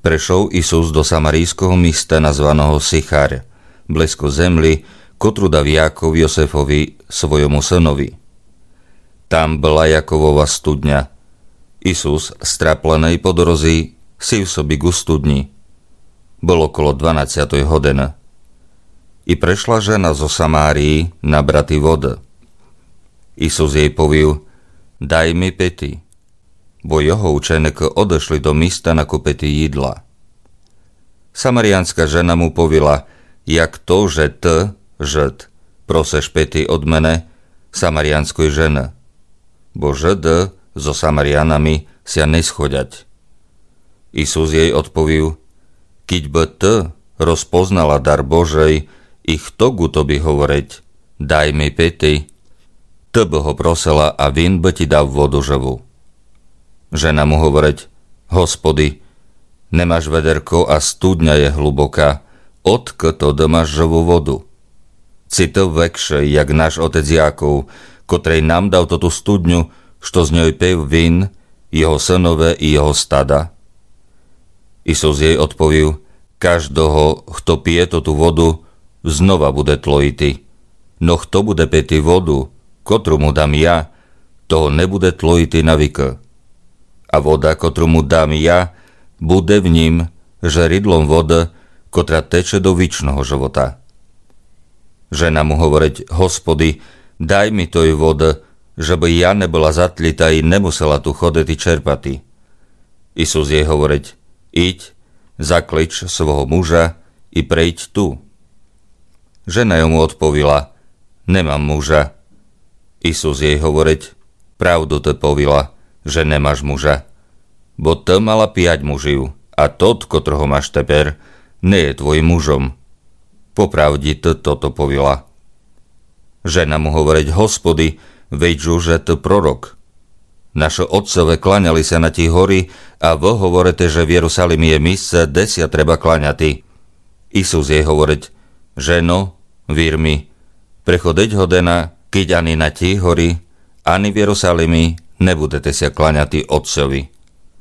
Prešiel Isus do samarijského mista nazvaného Sychar, blízko zemli, ktorú dal Jákov Josefovi, svojmu synovi. Tam bola Jakovova studňa. Isus, straplenej po dorozi, si v sobi ku studni. Bolo okolo 12. hodiny. I prešla žena zo Samárii nabrati vody. Isus jej povil: daj mi piti. Bo jeho učeníci odešli do mista nakúpiť jídla. Samariánska žena mu povila: jak to, že ty, Žid, proseš piti od mene, samariánskoj žene? Bo Židy so Samarianami sa neschodať. Isus jej odpovil: keď by ty rozpoznala dar Božej, i kto ku tobi hovoriť, daj mi piti, ty by ho prosila a vin by ti dal vodu živú. Žena mu hovoriť: Hospody, nemáš vederko a studňa je hlboká, odkiaľ to máš živú vodu? Si to vekšej, jak náš otec Jákov, kotrej nám dal tú studňu, što z ňoj pil vín, jeho synové i jeho stada. Isus jej odpovil: každého, kto pije tú vodu, znova bude tlojitý. No kto bude piti vodu, ktorú mu dám ja, toho nebude tlojitý na veky. A voda, ktorú mu dám ja, bude v ním žeridlom vody, ktorá teče do vičného života. Žena mu hovoriť: Hospody, daj mi toj vody, že by ja nebola zatlitá i nemusela tu chodiť i čerpati. Isus jej hovoriť: iď, zaklič svojho muža i prejď tu. Žena mu odpovila: nemám muža. Isus jej hovoriť: pravdu te povila, že nemáš muža. Bo ty mala 5 muživ a tot, kotrho máš teper, nie je tvojim mužom. Popravdi ty toto povila. Žena mu hovoriť: Hospody, veďžu, že ty prorok. Naše otcové klaňali sa na tí hory a vy hovorite, že v Jerusalime je místce, kde sa treba klaňati. Isus jej hovoriť: ženo, vír mi, prechodeť hodena, keď ani na tí hory, ani v Jerusalime nebudete sa klaňati Otcovi.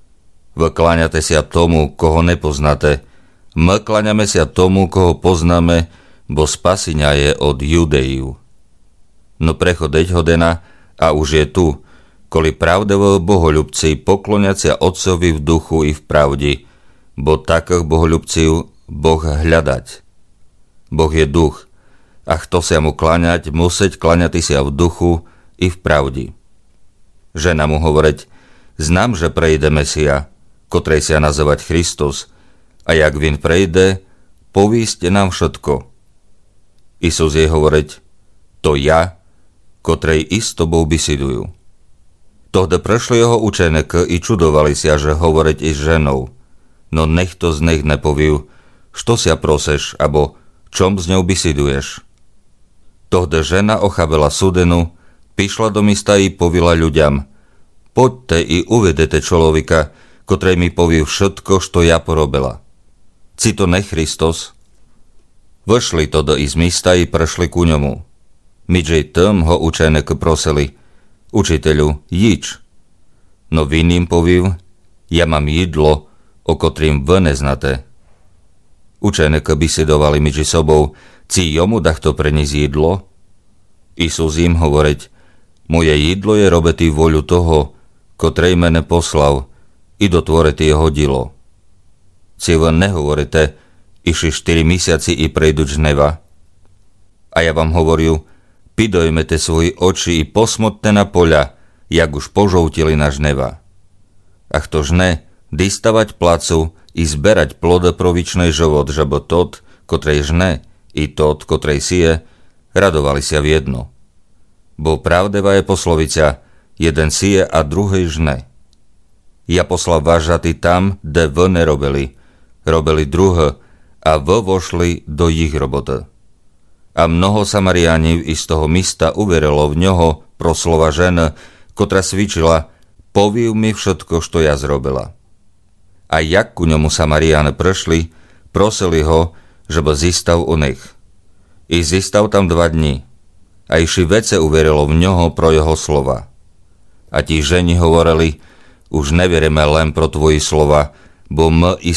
Vy klaňate sa tomu, koho nepoznáte. My klaňame sa tomu, koho poznáme, bo spasiňa je od Judeju. No prechodeť hodena a už je tu, kvôli pravdevo bohoľubci pokloňacia Otcovi v duchu i v pravdi, bo takých bohoľubciu Boh hľadať. Boh je duch, a kto sa mu klaňať, musieť klaňati sa v duchu i v pravdi. Žena mu hovoriť: znám, že prejde Mesia, kotrej sa nazývať Kristus, a jak vin prejde, povíste nám všetko. Isus jej hovoriť: to ja, kotrej i s tobou bisidujú. Tohde prešli jeho učeníci i čudovali sa, že hovoriť i s ženou, no nechto z nich nepoviu, što sa proseš, abo čom s ňou bisiduješ. Tohde žena ochabela sudenu, prišla do mista i povila ľuďam: poďte i uvedete človeka, kotrej mi povie všetko, što ja porobila. Ci to ne Kristus? Vešli to do iz mista i prešli ku ňomu. Midžej tam ho učeníci prosili: učiteľu, jič. No vin im povil: ja mám jedlo, o kotrým vy neznáte. Učeníci bisedovali medzi sobou: ci jomu dachto preniesť jedlo? Isus im hovoriť: moje jedlo je robiti voľu toho, kotrej mene poslal, i dotvoriti jeho dilo. Ci vy nehovorite: išli 4 mesiaci i prejdu žneva. A ja vám hovorím: pidojmete svoji oči i posmotne na poľa, jak už požoutili na žneva. A kto žne, distavať placu i zberať plod pro vičnej život, žebo tot, kotrej žne, i tot, kotrej sije, radovali sa v jedno. Bo pravdeva je poslovica: jeden sije a druhej žne. Ja poslal vás žaty tam, kde vy nerobili, robili druhé, a vy vošli do ich roboty. A mnoho Samariánov z toho mista uverilo v ňoho pro slova ženy, kotra svičila: povív mi všetko, što ja zrobila. A jak ku ňomu Samariáni prešli, prosili ho, že by zistav u nich. I zistav tam 2 dní. A iši vece uverilo v ňoho pro jeho slova. A tí ženi hovorili: už neveríme len pro tvoji slova, bo my i